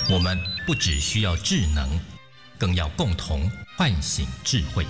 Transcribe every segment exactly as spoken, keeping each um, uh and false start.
我们不只需要智能，更要共同唤醒智慧。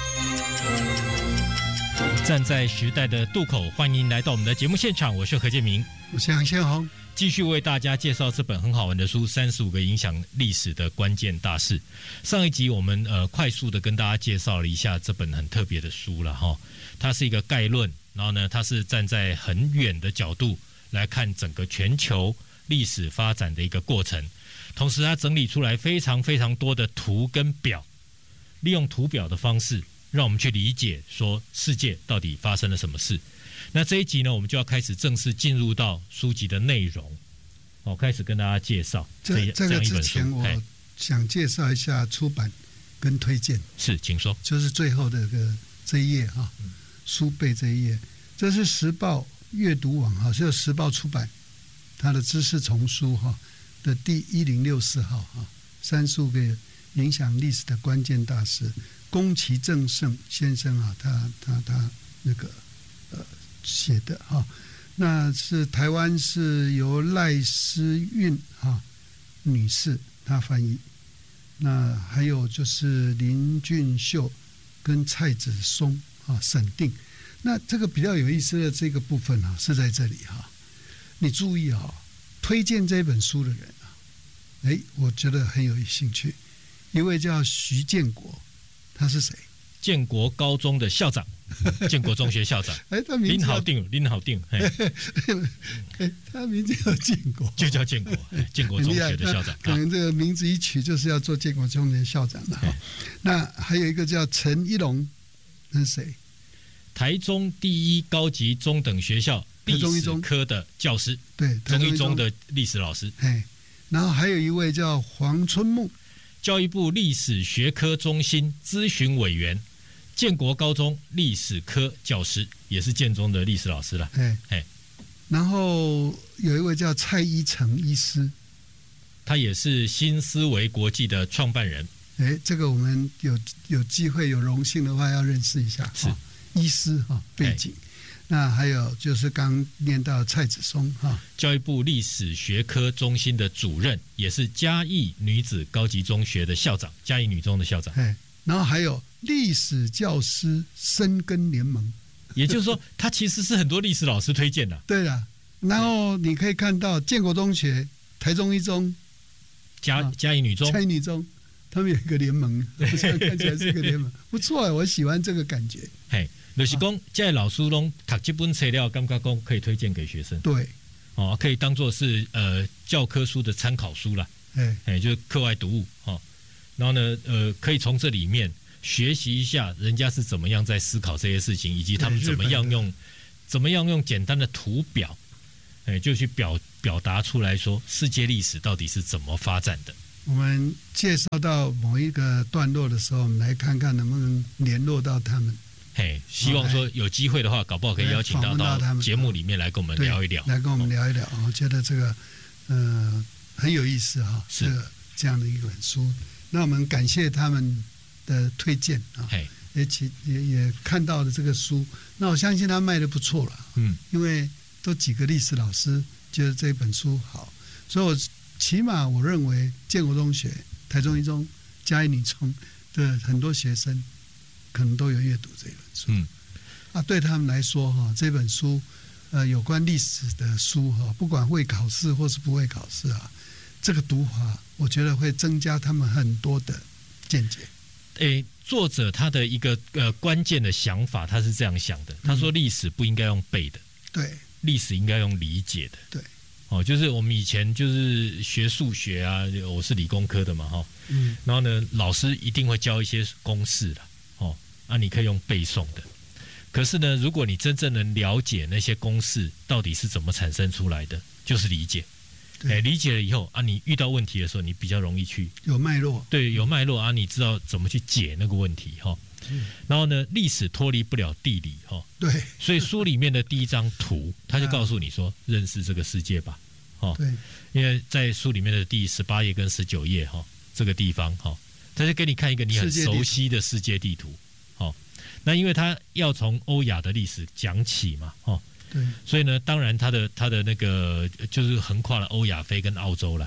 站在时代的渡口，欢迎来到我们的节目现场，我是何建明， 我是杨先红， 继续为大家介绍这本很好玩的书《三十五个影响历史的关键大事》。上一集我们呃快速的跟大家介绍了一下这本很特别的书了哈，它是一个概论，然后呢，它是站在很远的角度来看整个全球历史发展的一个过程，同时它整理出来非常非常多的图跟表，利用图表的方式，让我们去理解说世界到底发生了什么事。那这一集呢，我们就要开始正式进入到书籍的内容，哦，开始跟大家介绍这这个之前， 我想介绍一下出版跟推荐。 是，请说。 就是最后的这个这一页哈，书背这一页，这是时报阅读网哈，是时报出版它的知识丛书哈的第一零六四号哈，三十五个影响历史的关键大事，宫崎正胜先生啊，他他他那个呃写的哈，那是台湾是由赖思韵哈女士她翻译，那还有就是林俊秀跟蔡子松啊审定。那这个比较有意思的这个部分啊，是在这里哈，你注意啊，推荐这本书的人啊，哎，我觉得很有兴趣。一位叫徐建国，他是谁？ 建国高中的校长，建国中学校长。 哎，他名字林好定，林好定。哎， 他名字叫建国， 就叫建国，建国中学的校长。 可能这个名字一取就是要做建国中学校长的哈。那还有一个叫陈一龙，那是谁？ 台中第一高级中等学校历史科的教师， 对， 中一中的历史老师。 哎，然后还有一位叫黄春木， 教育部历史学科中心咨询委员，建国高中历史科教师，也是建中的历史老师了。 哎哎，然后有一位叫蔡一成医师， 他也是新思维国际的创办人。 哎，这个我们有有机会有荣幸的话要认识一下。 是。 医师哈背景，那还有就是刚念到蔡子松哈， 教育部历史学科中心的主任，也是嘉义女子高级中学的校长，嘉义女中的校长。 哎，然后还有历史教师深耕联盟， 也就是说，他其实是很多历史老师推荐的。 对了，然后你可以看到建国中学、台中一中、 嘉嘉义女中、 嘉义女中，他们有一个联盟，看起来是个联盟，不错，我喜欢这个感觉。 嘿。就是说，这些老师拢读这本册了，感觉讲可以推荐给学生。 对， 哦，可以当作是呃教科书的参考书啦。哎，哎，就是课外读物哦。然后呢，呃，可以从这里面学习一下人家是怎么样在思考这些事情，以及他们怎么样用怎么样用简单的图表，哎，就去表表达出来说世界历史到底是怎么发展的。 我们介绍到某一个段落的时候，我们来看看能不能联络到他们。 嘿，希望说有机会的话，搞不好可以邀请到到节目里面来跟我们聊一聊， 来跟我们聊一聊。我觉得这个呃很有意思哈，是这样的一本书。那我们感谢他们的推荐啊，也其也也看到了这个书。那我相信他卖的不错了，嗯，因为都几个历史老师觉得这本书好，所以我起码我认为建国中学、台中一中、嘉义女中的很多学生可能都有阅读这本书，嗯，啊，对他们来说哈，这本书，呃，有关历史的书哈，不管会考试或是不会考试啊，这个读法，我觉得会增加他们很多的见解。 诶，作者他的一个呃关键的想法，他是这样想的，他说历史不应该用背的， 对， 历史应该用理解的， 对。 哦，就是我们以前就是学数学啊，我是理工科的嘛，哈，嗯，然后呢，老师一定会教一些公式的。哦，啊，你可以用背诵的，可是呢，如果你真正能了解那些公式到底是怎么产生出来的，就是理解。哎，理解了以后啊，你遇到问题的时候，你比较容易去有脉络， 对，有脉络啊，你知道怎么去解那个问题哈。嗯、然后呢，历史脱离不了地理哈， 对， 所以书里面的第一张图，他就告诉你说，认识这个世界吧，哦，对，因为在书里面的第十八页跟十九页哈，这个地方哈。他就给你看一个你很熟悉的世界地图，哦，那因为他要从欧亚的历史讲起嘛，哦，对，所以呢，当然他的他的那个就是横跨了欧亚非跟澳洲了，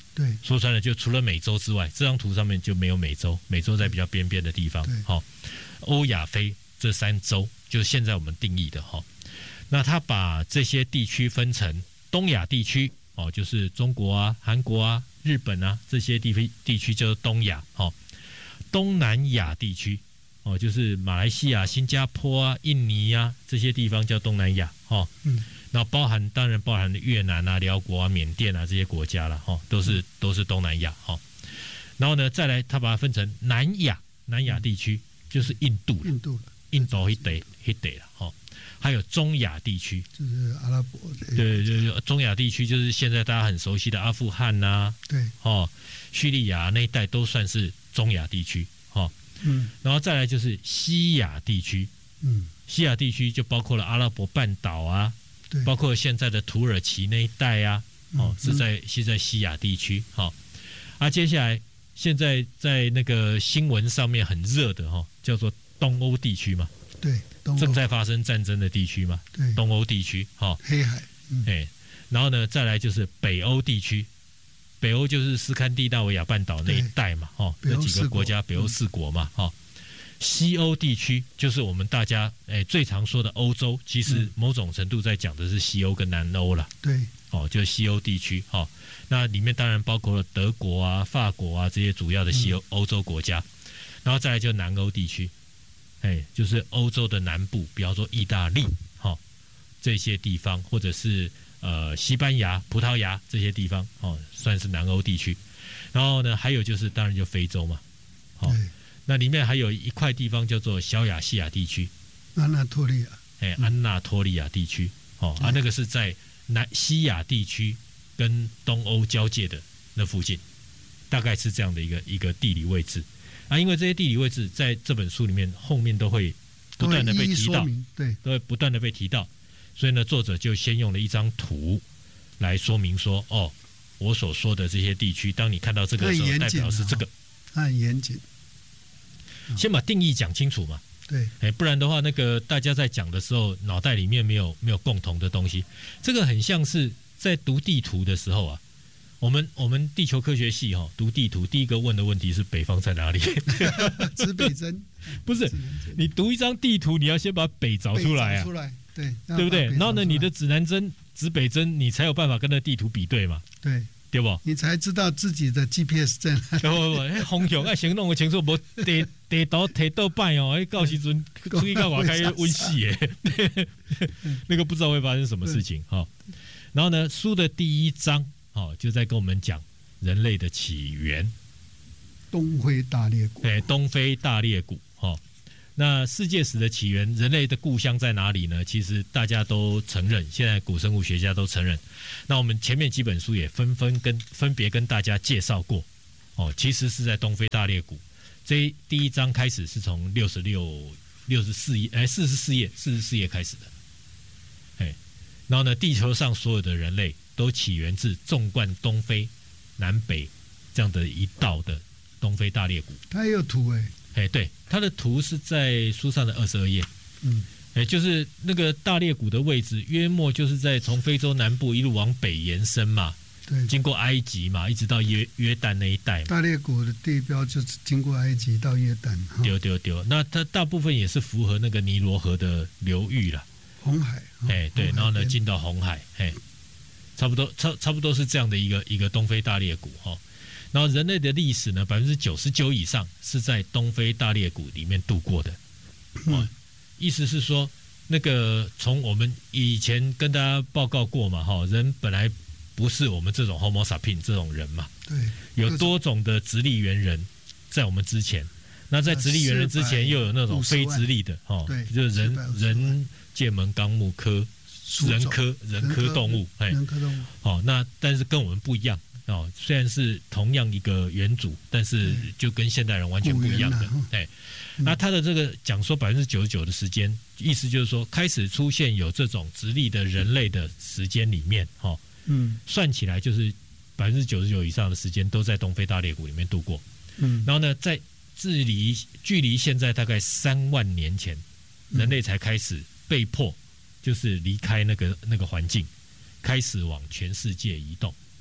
对， 说穿了就除了美洲之外，这张图上面就没有美洲，美洲在比较边边的地方。好、哦，欧亚非这三洲就是现在我们定义的哈、哦。那他把这些地区分成东亚地区哦，就是中国啊、韩国啊、日本啊这些地区地区叫做东亚哦。东南亚地区哦，就是马来西亚、新加坡啊、印尼啊这些地方叫东南亚哦。嗯。然后包含当然包含越南啊、辽国啊、缅甸啊这些国家了哈、哦，都是都是东南亚哈、哦。然后呢，再来他把它分成南亚，南亚地区就是印度， 印度了， 印度一得一得了哈。还有中亚地区， 就是阿拉伯的， 对对对，中亚地区就是现在大家很熟悉的阿富汗呐、啊， 对， 哦，叙利亚那一带都算是中亚地区哈、哦。嗯，然后再来就是西亚地区，嗯，西亚地区就包括了阿拉伯半岛啊。包括现在的土耳其那一带啊，哦，是在是在西亚地区，好、哦，啊，接下来现在在那个新闻上面很热的哈、哦，叫做东欧地区嘛， 对， 正在发生战争的地区嘛， 对， 东欧地区，哈、哦， 黑海， 嗯、哎，然后呢，再来就是北欧地区，北欧就是斯堪的纳维亚半岛那一带嘛，哦，那几个国家，北欧四国嘛，哈、哦。西欧地区就是我们大家诶最常说的欧洲，其实某种程度在讲的是西欧跟南欧啦。 对， 哦，就是西欧地区。哦，那里面当然包括了德国啊、法国啊这些主要的西欧、嗯、欧洲国家，然后再来就南欧地区，哎，就是欧洲的南部，比方说意大利，哈、哦，这些地方，或者是呃西班牙、葡萄牙这些地方，哦，算是南欧地区。然后呢，还有就是当然就非洲嘛，哦。那里面还有一块地方叫做小亚细亚地区， 安纳托利亚， 哎，安纳托利亚地区，哦，啊，那个是在南西亚地区跟东欧交界的那附近，大概是这样的一个一个地理位置啊。因为这些地理位置在这本书里面后面都会不断的被提到， 对， 都会不断的被提到，所以呢，作者就先用了一张图来说明说，哦，我所说的这些地区，当你看到这个的时候，代表是这个， 很严谨。 先把定义讲清楚嘛， 对， 哎，不然的话，那个大家在讲的时候，脑袋里面没有没有共同的东西。这个很像是在读地图的时候啊，我们我们地球科学系哈、哦、读地图，第一个问的问题是北方在哪里？ 指北针不是，你读一张地图，你要先把北找出来啊， 出来，对， 对不对？然后呢，你的指南针、指北针，你才有办法跟那地图比对嘛， 对。 对不？ 你才知道自己的 G P S 在哪里。 不不不，方向要先弄个清楚，无地地图提倒摆哦，哎，到时阵出去到外开温习耶，那个不知道会发生什么事情哈、哦。然后呢，书的第一章哦，就在跟我们讲人类的起源， 东非大裂谷。 对，东非大裂谷哈。那世界史的起源，人类的故乡在哪里呢？其实大家都承认，现在古生物学家都承认。那我们前面几本书也纷纷跟分别跟大家介绍过，哦，其实是在东非大裂谷。这第一章开始是从六十六、六十四页，哎，四十四页、四十四页开始的，哎，然后呢，地球上所有的人类都起源自纵贯东非、南北这样的一道的东非大裂谷。 它也有图哎。 哎，对，它的图是在书上的二十二页。嗯，哎，就是那个大裂谷的位置，约莫就是在从非洲南部一路往北延伸嘛， 对， 经过埃及嘛，一直到约约旦那一带嘛。 大裂谷的地标就是经过埃及到约旦。 丢丢丢，那它大部分也是符合那个尼罗河的流域啦。 红海。 哎，对，然后呢进到红海，哎，差不多差差不多是这样的一个一个东非大裂谷哈。然后人类的历史呢，百分之九十九以上是在东非大裂谷里面度过的。哦，意思是说，那个从我们以前跟大家报告过嘛，哈，人本来不是我们这种 Homo sapien 这种人嘛， 对， 有多种的直立猿人在我们之前。那在直立猿人之前，又有那种非直立的，哈，就是人人界门纲目科人科人科动物，哎， 人科动物。 哦，那但是跟我们不一样。哦，虽然是同样一个元祖，但是就跟现代人完全不一样的。哎、嗯，那他的这个讲说百分之九十九的时间，意思就是说，开始出现有这种直立的人类的时间里面，哈、哦，嗯，算起来就是百分之九十九以上的时间都在东非大裂谷里面度过。嗯，然后呢，在距离距离现在大概三万年前，人类才开始被迫就是离开那个那个环境，开始往全世界移动。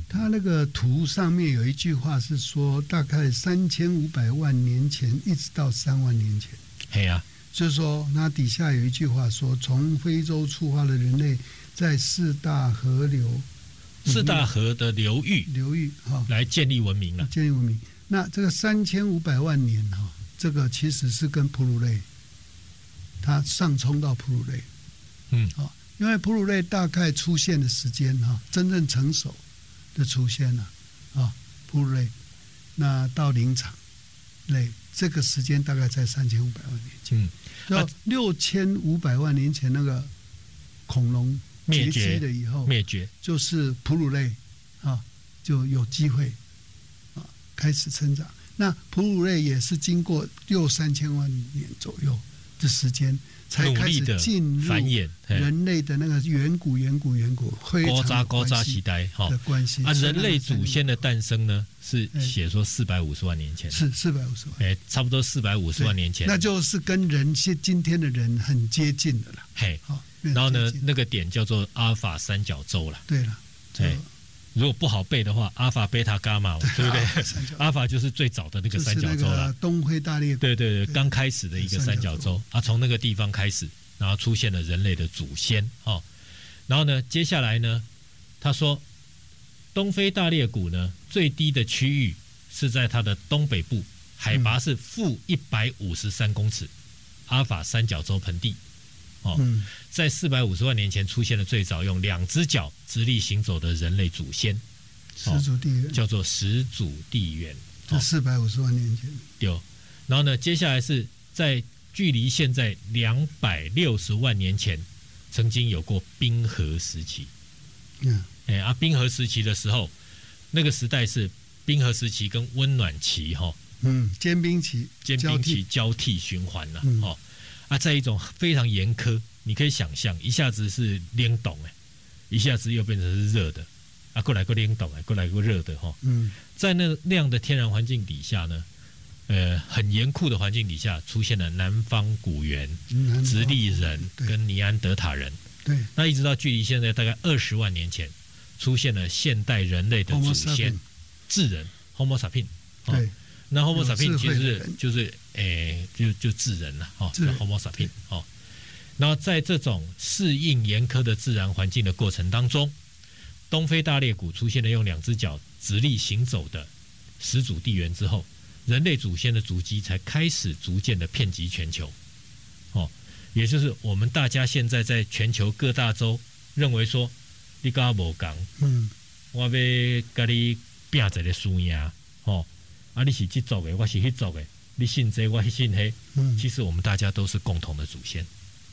他那个图上面有一句话是说，大概三千五百万年前一直到三万年前。 嘿啊， 就是说，那底下有一句话说，从非洲出发的人类在四大河流、 四大河的流域流域哈来建立文明了， 建立文明。那这个三千五百万年哈，这个其实是跟哺乳类，它上冲到哺乳类， 嗯， 啊，因为哺乳类大概出现的时间哈，真正成熟的出现了啊，哺乳类，那到灵长类这个时间大概在三千五百万年前， 嗯， 到六千五百万年前那个恐龙灭绝绝迹了以后， 灭绝就是哺乳类啊就有机会啊开始成长。那哺乳类也是经过六三千万年左右的时间，才开始进入繁衍人类的那个远古、远古、远古非常高扎高扎时时代哈的关系啊。人类祖先的诞生呢，是写说四百五十万年前， 是四百五十万， 哎，差不多四百五十万年前， 那就是跟人现今天的人很接近的了。 嘿， 好， 然后呢，那个点叫做阿尔法三角洲了。 对了， 对。如果不好背的话，阿尔法、贝塔、伽马，对不对？阿尔法就是最早的那个三角洲了， 东非大裂谷。 对对对，刚开始的一个三角洲啊，从那个地方开始，然后出现了人类的祖先哦。然后呢，接下来呢，他说，东非大裂谷呢最低的区域是在它的东北部，海拔是负一百五十三公尺，阿尔法三角洲盆地。哦， 嗯、 在四百五十万年前出现了最早用两只脚直立行走的人类祖先， 始祖地缘、哦、 叫做始祖地缘， 这四百五十万年前。 对，然后呢，接下来是在距离现在两百六十万年前，曾经有过冰河时期。 嗯， 哎啊，冰河时期的时候，那个时代是冰河时期跟温暖期哈， 嗯，坚冰期、 坚冰期交替循环了、啊， 嗯、 哦。啊，在一种非常严苛，你可以想象，一下子是冷冻哎，一下子又变成是热的，啊，过来过冷冻哎，过来过热的哈。 嗯， 在那那样的天然环境底下呢，呃，很严酷的环境底下，出现了南方古猿、直立人跟尼安德塔人。 对， 那一直到距离现在大概二十万年前，出现了现代人类的祖先智人 Homo sapien。 对。 那 Homo sapien 其实就是诶，就就智人了哈，叫 Homo sapien 哦。然后在这种适应严苛的自然环境的过程当中，东非大裂谷出现了用两只脚直立行走的始祖地缘之后，人类祖先的足迹才开始逐渐的遍及全球。哦，也就是我们大家现在在全球各大洲认为说，你跟我无同， 嗯， 我要跟你拼一个输赢，哦。啊，你是这族的，我是那族的，你信这，我信那。 嗯， 其实我们大家都是共同的祖先。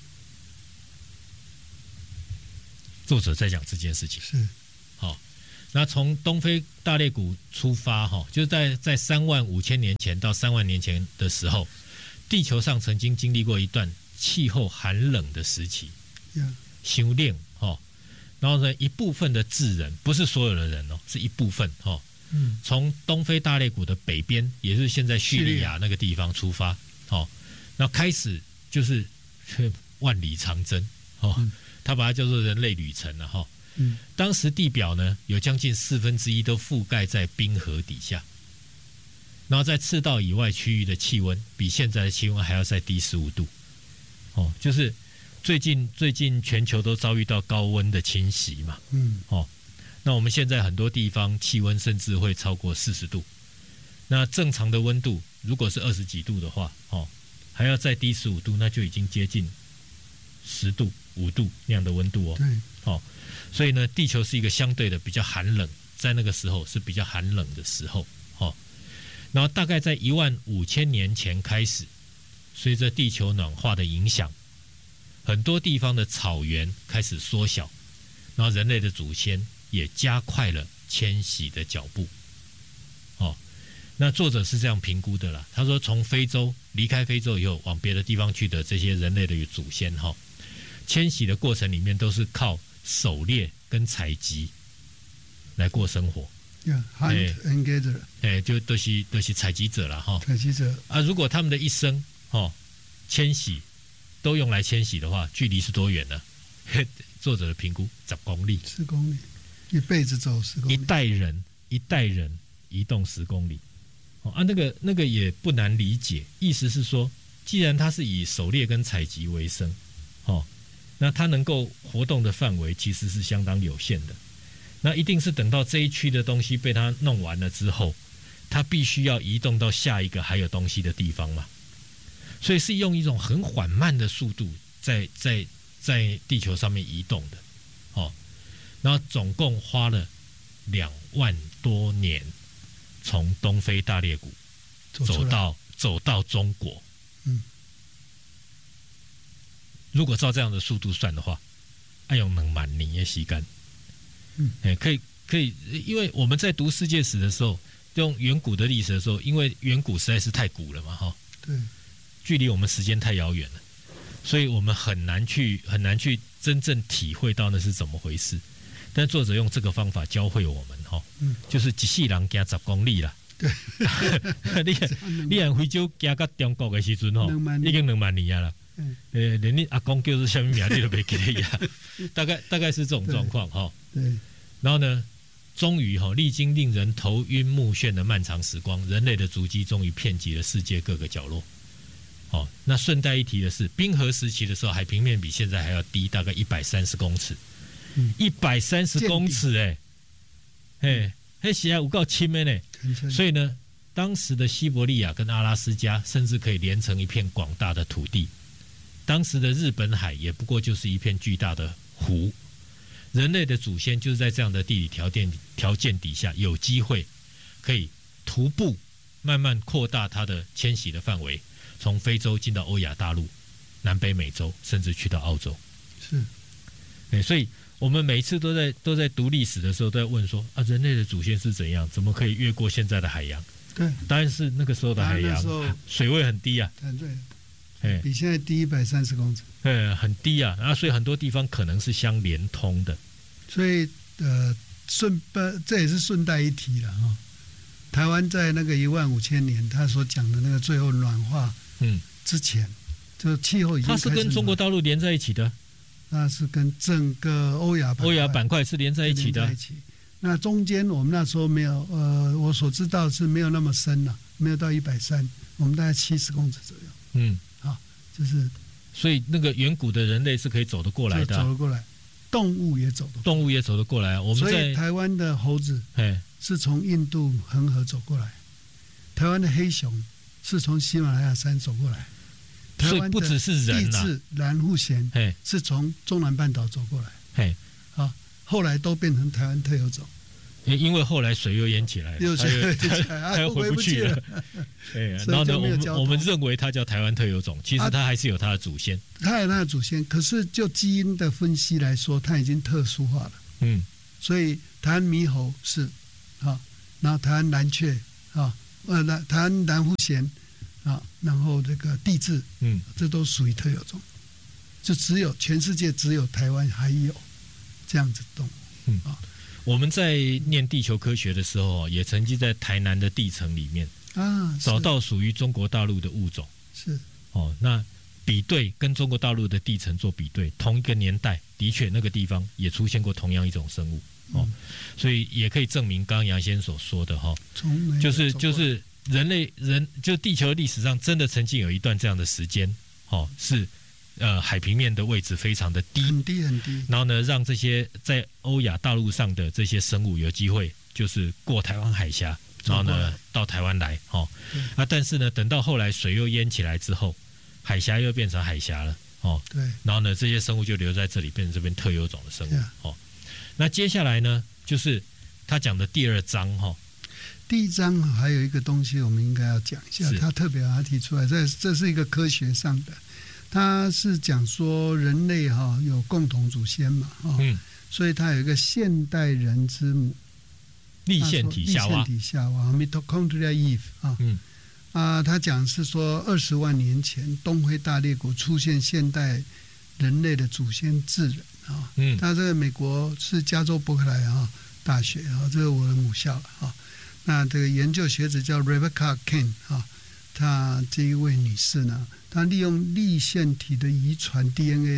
作者在讲这件事情。 是， 好、哦，那从东非大裂谷出发，哈、哦，就是在在三万五千年前到三万年前的时候，地球上曾经经历过一段气候寒冷的时期，修炼哦，然后呢，一部分的智人，不是所有的人哦，是一部分哦。 嗯， 从东非大裂谷的北边，也是现在叙利亚那个地方出发，哦，然后开始就是万里长征，哦，嗯、他把它叫做人类旅程了，哈、哦。 嗯， 当时地表呢有将近四分之一都覆盖在冰河底下，然后在赤道以外区域的气温比现在的气温还要再低十五度，哦，就是最近最近全球都遭遇到高温的侵袭嘛， 嗯， 哦。那我们现在很多地方气温甚至会超过四十度，那正常的温度如果是二十几度的话，哦，还要再低十五度，那就已经接近十度、五度那样的温度哦。 对， 哦，所以呢，地球是一个相对的比较寒冷，在那个时候是比较寒冷的时候，哦。然后大概在一万五千年前开始，随着地球暖化的影响，很多地方的草原开始缩小，然后人类的祖先也加快了迁徙的脚步，哦，那作者是这样评估的啦。他说，从非洲离开非洲以后，往别的地方去的这些人类的祖先，哈、哦，迁徙的过程里面都是靠狩猎跟采集来过生活。 Yeah, hunt and gather， 哎，就都是都是采集者了哈。 采集者啊，如果他们的一生哦迁徙都用来迁徙的话，距离是多远呢？作者的评估十公里， 十公里。 一辈子走十公里， 一代人一代人移动十公里。哦啊，那个那个也不难理解，意思是说，既然他是以狩猎跟采集为生，哦，那他能够活动的范围其实是相当有限的。那一定是等到这一区的东西被他弄完了之后，他必须要移动到下一个还有东西的地方嘛。所以是用一种很缓慢的速度在在在地球上面移动的，哦，然后总共花了两万多年，从东非大裂谷走到走到中国。 嗯， 如果照这样的速度算的话，按用能满年的时间。嗯，哎，可以可以，因为我们在读世界史的时候，用远古的历史的时候，因为远古实在是太古了嘛，哈， 对， 距离我们时间太遥远了，所以我们很难去很难去真正体会到那是怎么回事。但作者用这个方法教会我们，哈，嗯，就是一世人行十公里啦。 对， 你你按非洲行到中国的时阵，吼，已经两万年了。嗯，呃，连你阿公叫做什么名你都没记得呀，大概大概是这种状况哈。 对， 然后呢，终于哈，历经令人头晕目眩的漫长时光，人类的足迹终于遍及了世界各个角落。哦，那顺带一提的是，冰河时期的时候，海平面比现在还要低，大概一百三十公尺。一百三十公尺哎、欸，哎，那时还有够轻的呢。所以呢，当时的西伯利亚跟阿拉斯加甚至可以连成一片广大的土地。当时的日本海也不过就是一片巨大的湖，人类的祖先就是在这样的地理条件条件底下，有机会可以徒步慢慢扩大它的迁徙的范围，从非洲进到欧亚大陆、南北美洲，甚至去到澳洲。 是， 欸、所以我们每一次都在都在读历史的时候，都在问说啊，人类的祖先是怎样，怎么可以越过现在的海洋？ 对， 当然是那个时候的海洋水位很低啊。 对。欸、比现在低一百三十公尺， 呃，很低啊，啊，所以很多地方可能是相连通的， 所以呃，顺呃，这也是顺带一提了哈。台湾在那个一万五千年，他所讲的那个最后暖化，嗯，之前，就气候已经开始暖化， 它是跟中国大陆连在一起的， 那是跟整个欧亚欧亚板块是连在一起的， 连在一起。那中间我们那时候没有，呃，我所知道是没有那么深了、啊，没有到一百三，我们大概七十公尺左右，嗯。就是， 所以那个远古的人类是可以走得过来的、啊， 走得过来，动物也走得过来， 动物也走得过来、啊。我们在所以台湾的猴子是从印度恒河走过来，台湾的黑熊是从喜马拉雅山走过来， 所以不只是人呐、啊， 蓝腹鹇是从中南半岛走过来，嘿，啊，后来都变成台湾特有种。 因为后来水又淹起来了， 又又他又回不去了。对，然后呢，我们我们认为它叫台湾特有种，其实它还是有它的祖先。 它有它的祖先，可是就基因的分析来说，它已经特殊化了。嗯，所以台湾猕猴是啊，然后台湾蓝雀啊，呃，台湾蓝腹鹇啊，然后这个地质，嗯，这都属于特有种，就只有全世界只有台湾还有这样子动物。嗯啊。 我们在念地球科学的时候，也曾经在台南的地层里面啊找到属于中国大陆的物种。 是哦，那比对跟中国大陆的地层做比对，同一个年代的确那个地方也出现过同样一种生物哦，嗯、所以也可以证明刚刚杨先生所说的哈，就是就是人类人就地球历史上真的曾经有一段这样的时间，哦是。呃，海平面的位置非常的低， 很低很低。 然后呢，让这些在欧亚大陆上的这些生物有机会，就是过台湾海峡，然后呢到台湾来，哦，啊，但是呢，等到后来水又淹起来之后，海峡又变成海峡了，哦， 对。 然后呢，这些生物就留在这里，变成这边特有种的生物，哦。那接下来呢，就是他讲的第二章，哈、哦。 第一章还有一个东西，我们应该要讲一下，他特别把它提出来，这这是一个科学上的。他是讲说人类哈有共同祖先嘛哈，嗯，所以他有一个现代人之母， 粒线体夏娃， 粒线体夏娃 ，Mitochondria Eve 啊，嗯啊，他讲是说二十万年前东非大裂谷出现现代人类的祖先智人啊，嗯，他这个美国是加州伯克莱啊大学啊，这是我的母校啊，那这个研究学者叫 Rebecca Ken 啊。她这一位女士呢，她利用粒线体的遗传 D N A 啦，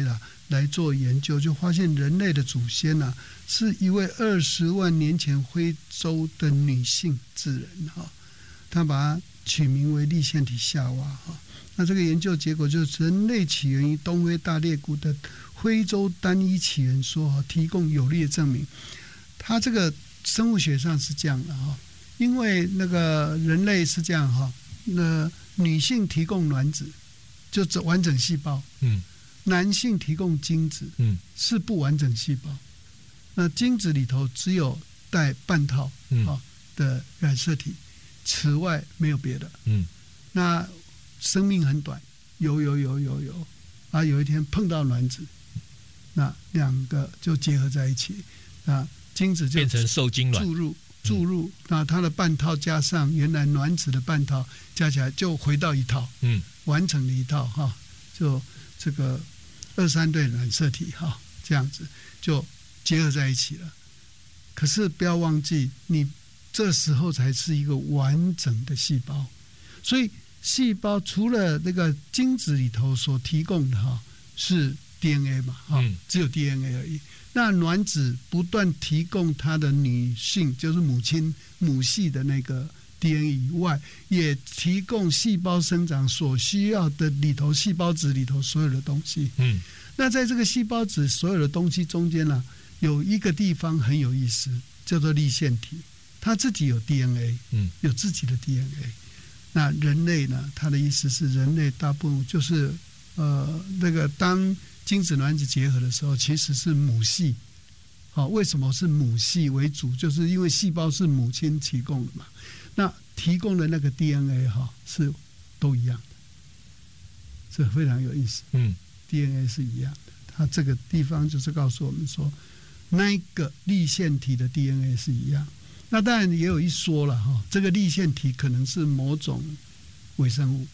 来做研究，就发现人类的祖先啊，是一位二十万年前非洲的女性智人哈，他把它取名为粒线体夏娃哈。那这个研究结果就是人类起源于东非大裂谷的非洲单一起源说哈，提供有力的证明。它这个生物学上是这样的哈，因为那个人类是这样哈，那女性提供卵子，就完整细胞，嗯。男性提供精子，嗯，是不完整细胞。那精子里头只有带半套，嗯，啊的染色体，此外没有别的，嗯。那生命很短，游游游游游，啊，有一天碰到卵子，那两个就结合在一起，啊，精子就变成受精卵注入注入，那它的半套加上原来卵子的半套，加起来就回到一套，嗯，完成了一套哈，就这个。二三对染色体哈，这样子就结合在一起了。可是不要忘记，你这时候才是一个完整的细胞。所以细胞除了那个精子里头所提供的哈是 D N A 嘛，哈，只有 D N A 而已。那卵子不断提供它的女性，就是母亲母系的那个。D N A 以外，也提供细胞生长所需要的里头细胞质里头所有的东西。嗯，那在这个细胞质所有的东西中间呢、啊，有一个地方很有意思，叫做粒线体，它自己有 D N A， 嗯，有自己的 D N A。那人类呢，它的意思是人类大部分就是呃那个当精子卵子结合的时候，其实是母系。好、哦，为什么是母系为主？就是因为细胞是母亲提供的嘛。那提供的那个 D N A 哈是都一样的，这非常有意思。嗯 ，D N A 是一样的，它这个地方就是告诉我们说，那一个粒线体的 D N A 是一样。那当然也有一说了哈，这个粒线体可能是某种微生物，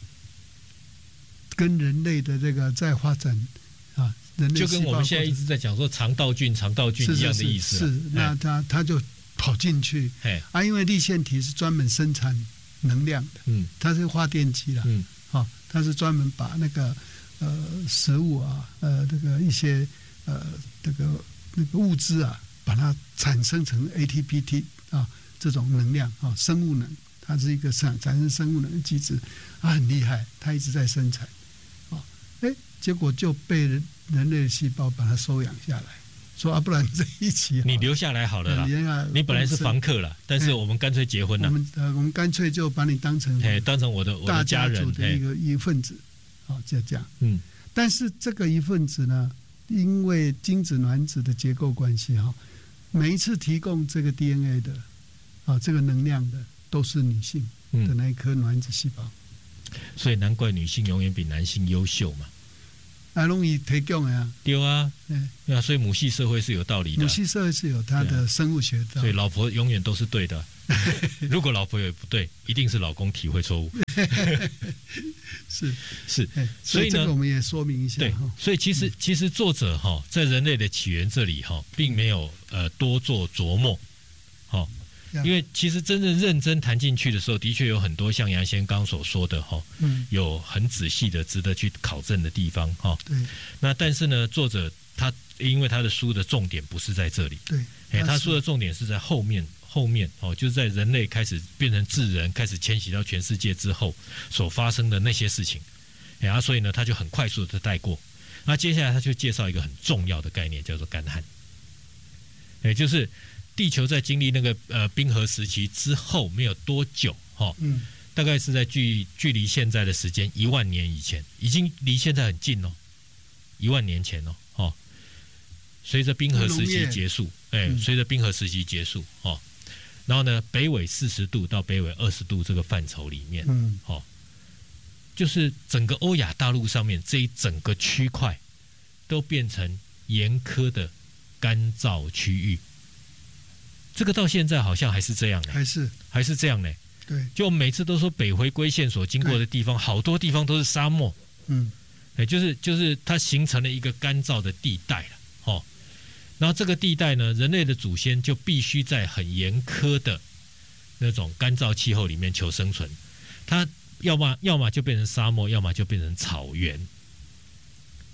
跟人类的这个在发展啊，人类就跟我们现在一直在讲说肠道菌、肠道菌一样的意思、啊。 是, 是, 是，那它它就。跑进去啊，因为粒线体是专门生产能量的，嗯，它是发电机啦，嗯，好、哦，它是专门把那个呃食物啊，呃这个一些呃这个那个物质啊，把它产生成 A T P T 啊这种能量啊，生物能，它是一个产产生生物能的机制，啊很厉害，它一直在生产，啊，哎，结果就被人人类的细胞把它收养下来。说啊，不然在一起， 你留下来好了啦。你本来是房客啦，但是我们干脆结婚了。 我们呃，我们干脆就把你当成哎，当成我的我的家人的一个一份子，好，就这样。嗯，但是这个一份子呢，因为精子卵子的结构关系哈，每一次提供这个 D N A 的啊，这个能量的都是女性的那一颗卵子细胞。 嗯、所以难怪女性永远比男性优秀嘛。 啊，容易提供的呀， 对啊，对啊，所以母系社会是有道理的。 母系社会是有它的生物学的、啊， 所以老婆永远都是对的。如果老婆有不对，一定是老公体会错误。 是是， 所以呢，这个我们也说明一下。 对，所以其实其实作者哈在人类的起源这里哈，并没有呃多做琢磨，好。因为其实真正认真谈进去的时候，的确有很多像杨先刚所说的哈，嗯，有很仔细的值得去考证的地方哈。对。那但是呢，作者他因为他的书的重点不是在这里，对，哎，他书的重点是在后面后面哦，就是在人类开始变成智人，开始迁徙到全世界之后所发生的那些事情，哎啊，所以呢，他就很快速的带过。那接下来他就介绍一个很重要的概念，叫做干旱，也就是。地球在经历那个呃冰河时期之后没有多久哈、哦嗯，大概是在距距离现在的时间一万年以前，已经离现在很近哦，一万年前哦，哦，随着冰河时期结束，哎，随着冰河时期结束哦，然后呢，北纬四十度到北纬二十度这个范畴里面，嗯，哦，就是整个欧亚大陆上面这一整个区块都变成严苛的干燥区域。这个到现在好像还是这样呢， 还是还是这样呢。对，就每次都说北回归线所经过的地方，好多地方都是沙漠。嗯，哎，就是就是它形成了一个干燥的地带了，哦。然后这个地带呢，人类的祖先就必须在很严苛的那种干燥气候里面求生存，它要么要么就变成沙漠，要么就变成草原。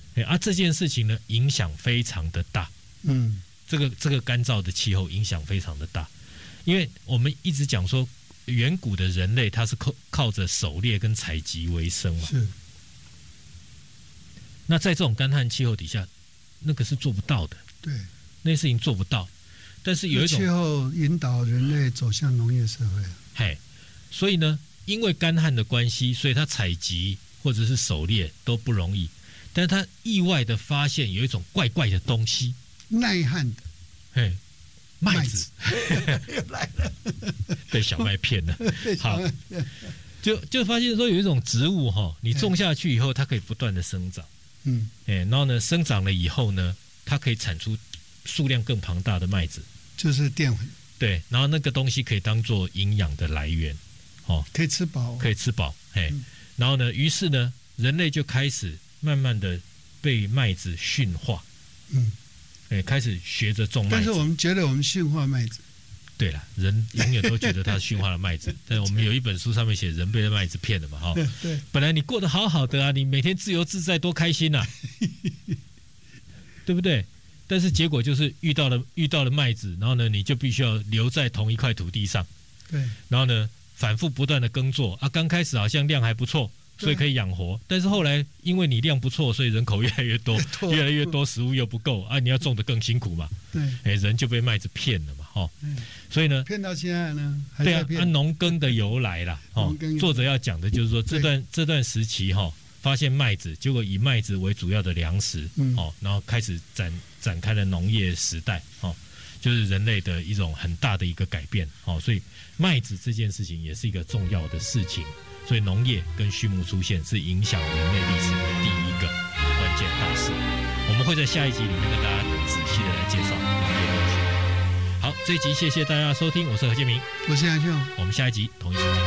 哎啊，这件事情呢，影响非常的大。 嗯， 这个这个干燥的气候影响非常的大，因为我们一直讲说，远古的人类他是靠靠着狩猎跟采集为生嘛。 是。 那在这种干旱气候底下，那个是做不到的。 对， 那些事情做不到。但是有一种气候引导人类走向农业社会。 嘿，所以呢，因为干旱的关系，所以他采集或者是狩猎都不容易。但是他意外的发现有一种怪怪的东西， 耐旱的， 嘿，麦子又来了， 被小麦骗了。好，就就发现说有一种植物哈，你种下去以后，它可以不断的生长。 嗯， 哎，然后呢，生长了以后呢，它可以产出数量更庞大的麦子， 就是淀粉。 对，然后那个东西可以当做营养的来源，哦， 可以吃饱， 可以吃饱，哎、 嗯， 然后呢，于是呢，人类就开始慢慢的被麦子驯化， 嗯， 哎，开始学着种麦子。 但是我们觉得我们驯化麦子。 对了，人永远都觉得他驯化了麦子，但我们有一本书上面写人被麦子骗了嘛，哈、 对对， 本来你过得好好的啊，你每天自由自在，多开心啊，对不对？但是结果就是遇到了遇到了麦子，然后呢，你就必须要留在同一块土地上， 对， 然后呢，反复不断的耕作啊，刚开始好像量还不错，所以可以养活，但是后来因为你量不错，所以人口越来越多，越来越多，食物又不够啊，你要种得更辛苦嘛， 对， 哎，人就被麦子骗了嘛，哦，所以呢， 骗到现在呢，还对啊， 在骗按农耕的由来啦，哦，作者要讲的就是说这段这段时期哈、哦，发现麦子，结果以麦子为主要的粮食， 嗯、 哦，然后开始展展开了农业时代，哦，就是人类的一种很大的一个改变，哦，所以麦子这件事情也是一个重要的事情，所以农业跟畜牧出现是影响人类历史的第一个关键大事。我们会在下一集里面跟大家仔细的来介绍农业科学。好，这一集谢谢大家收听，我是何建明， 我是杨兄， 我们下一集同一时间。